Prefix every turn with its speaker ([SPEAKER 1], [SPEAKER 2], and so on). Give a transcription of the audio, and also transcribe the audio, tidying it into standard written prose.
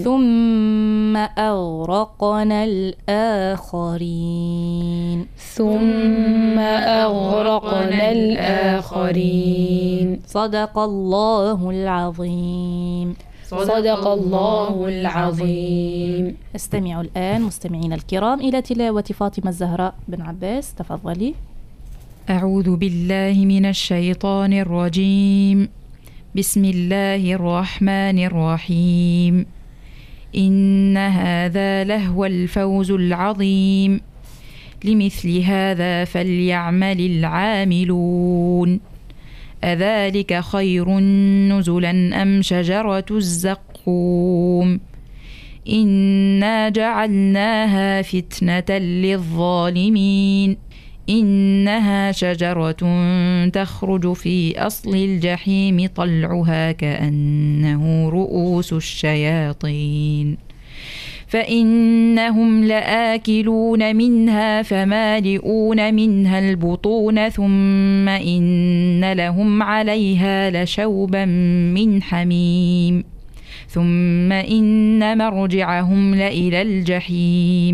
[SPEAKER 1] ثم أغرقنا الآخرين.
[SPEAKER 2] ثم أغرقنا الآخرين.
[SPEAKER 1] صدق الله العظيم.
[SPEAKER 2] صدق الله العظيم.
[SPEAKER 1] استمعوا الآن مستمعين الكرام إلى تلاوة فاطمة الزهراء بن عباس. تفضلي.
[SPEAKER 3] أعوذ بالله من الشيطان الرجيم. بسم الله الرحمن الرحيم. إن هذا لهو الفوز العظيم. لمثل هذا فليعمل العاملون. أذلك خير نزلا أم شجرة الزقوم. إنا جعلناها فتنة للظالمين. إنها شجرة تخرج في أصل الجحيم طلعها كأنه رؤوس الشياطين فإنهم لآكلون منها فمالئون منها البطون ثم إن لهم عليها لشوبا من حميم ثم إن مرجعهم لإلى الجحيم